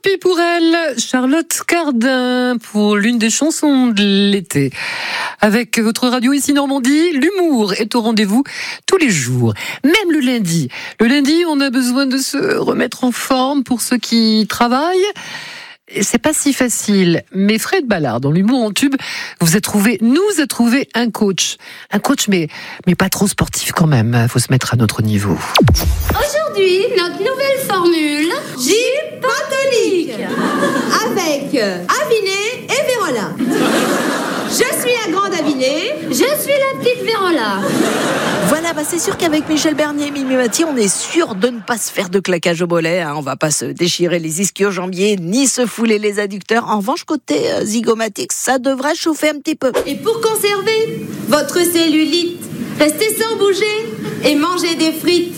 Tant pis pour elle, Charlotte Cardin, pour l'une des chansons de l'été. Avec votre radio ici Normandie, l'humour est au rendez-vous tous les jours, même le lundi. Le lundi, on a besoin de se remettre en forme pour ceux qui travaillent. Et c'est pas si facile, mais Fred Ballard, dans l'humour en tube, nous a trouvé un coach, mais pas trop sportif quand même. Faut se mettre à notre niveau. Aujourd'hui, notre nouvelle formule, Gin Tonic, avec Aviné et Vérola. Je suis la grande Aviné, je suis la petite Vérola. Voilà, c'est sûr qu'avec Michel Bernier et Mimi Mati, on est sûr de ne pas se faire de claquage au mollet. On va pas se déchirer les ischio-jambiers, ni se fouler les adducteurs. En revanche, côté zygomatique, ça devrait chauffer un petit peu. Et pour conserver votre cellulite, restez sans bouger et mangez des frites.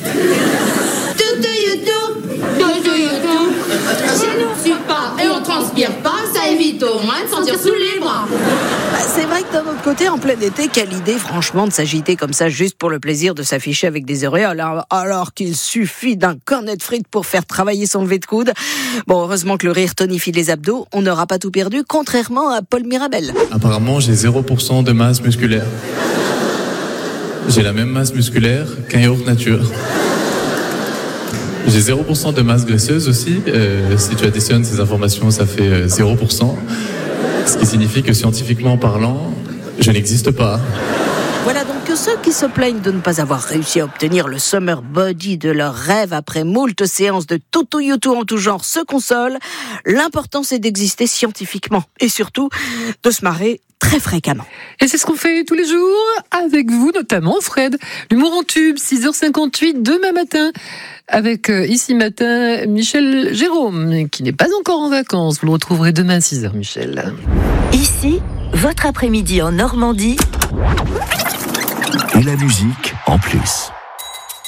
Si on ne suit pas et on transpire pas, ça évite au moins de sentir sous les bras. C'est vrai que d'un autre côté, en plein été, quelle idée franchement de s'agiter comme ça juste pour le plaisir de s'afficher avec des auréoles, alors qu'il suffit d'un cornet de frites pour faire travailler son lever de coude. Bon, heureusement que le rire tonifie les abdos, on n'aura pas tout perdu, contrairement à Paul Mirabel. Apparemment, j'ai 0% de masse musculaire. J'ai la même masse musculaire qu'un yaourt nature. J'ai 0% de masse graisseuse aussi. Si tu additionnes ces informations, ça fait 0%. Ce qui signifie que scientifiquement parlant, je n'existe pas. Voilà donc que ceux qui se plaignent de ne pas avoir réussi à obtenir le summer body de leur rêve après moult séances de toto-yoto en tout genre se consolent. L'important, c'est d'exister scientifiquement et surtout de se marrer très fréquemment. Et c'est ce qu'on fait tous les jours, avec vous notamment, Fred. L'humour en tube, 6h58, demain matin, avec ici matin, Michel Jérôme, qui n'est pas encore en vacances. Vous le retrouverez demain à 6h, Michel. Ici, votre après-midi en Normandie. Et la musique en plus.